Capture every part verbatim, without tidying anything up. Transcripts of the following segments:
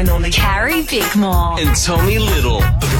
and only Carrie Bickmore. and Tommy Little.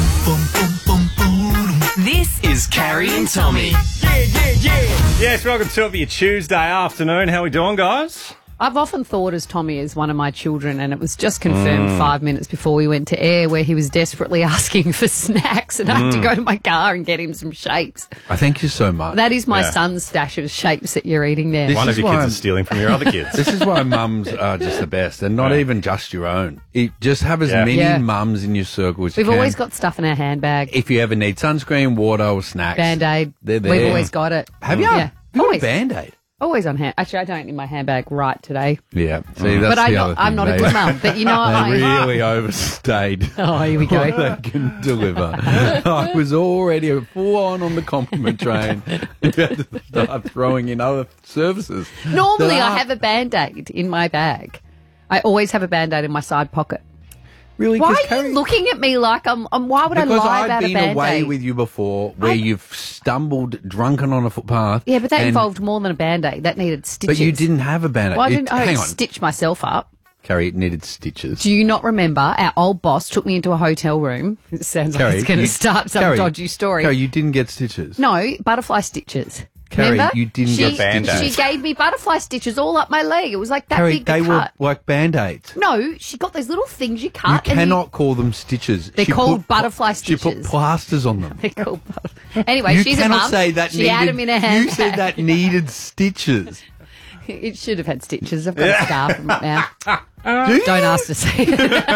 This is Carrie and Tommy. Yeah, yeah, yeah. Yes, welcome to it for your Tuesday afternoon. How we doing, guys? I've often thought as Tommy as one of my children, and it was just confirmed mm. five minutes before we went to air where he was desperately asking for snacks, and I had Mm. to go to my car and get him some shapes. I thank you so much. That is my Yeah. son's stash of shapes that you're eating there. This One is of your why kids I'm- is stealing from your other kids. This is why mums are just the best, and not Yeah. even just your own. It, just have as Yeah. many Yeah. mums in your circle as We've you can. always got stuff in our handbag. If you ever need sunscreen, water, or snacks, Band-Aid. they're there. We've always got it. Have you? Yeah. You got a Always. Band-Aid? Always on hand. Actually, I don't in my handbag right today. Yeah. See, that's But I'm the not, other I'm thing. not a They- good mum. But you know what? They I, really overstayed Oh, here we go. what they can deliver. I was already full on on the compliment train. You had to start throwing in other services. Normally, that I aren't- have a Band-Aid in my bag. I always have a Band-Aid in my side pocket. Really? Why 'Cause are you Carrie- looking at me like I'm... I'm why would I Because lie I've about a been Band-Aid? away with you before where I- you've stumbled drunken on a footpath. Yeah, but that and- involved more than a Band-Aid. That needed stitches. But you didn't have a Band-Aid. Well, I It- didn't I hang on. stitch myself up. Carrie, it needed stitches. Do you not remember our old boss took me into a hotel room? It sounds Carrie, like it's going to you- start some Carrie, dodgy story. Carrie, you didn't get stitches. No, butterfly stitches. Carrie, Remember? you didn't she, get Band-Aids. She gave me butterfly stitches all up my leg. It was like that Carrie, big the they were cut. like Band-Aids. No, she got those little things you You cut. and cannot call them stitches. They're She called put- butterfly She put stitches. plasters on them. They're called butterfly. Anyway, You she's a cannot mum. say that she needed. had them in her you handbag. said that needed stitches. It should have had stitches. I've got a scar from it now. Do you? Don't ask to see it.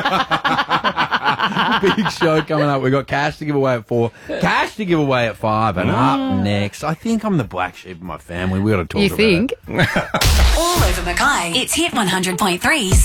Big show coming up. We've got cash to give away at four, cash to give away at five, and up next, I think I'm the black sheep of my family. We got to talk You about think? it. All over Mackay. It's Hit one hundred point three.